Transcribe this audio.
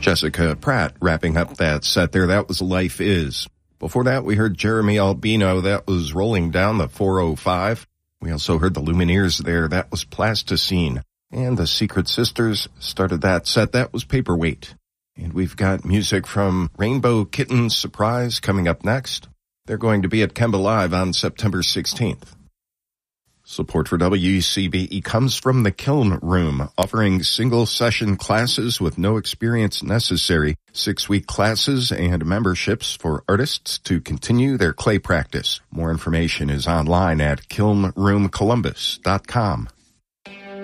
Jessica Pratt wrapping up that set there. That was Life Is. Before that, we heard Jeremy Albino. That was Rolling Down the 405. We also heard the Lumineers there. That was Plasticine. And the Secret Sisters started that set. That was Paperweight. And we've got music from Rainbow Kitten Surprise coming up next. They're going to be at Kemba Live on September 16th. Support for WCBE comes from the Kiln Room, offering single-session classes with no experience necessary, 6-week classes and memberships for artists to continue their clay practice. More information is online at kilnroomcolumbus.com.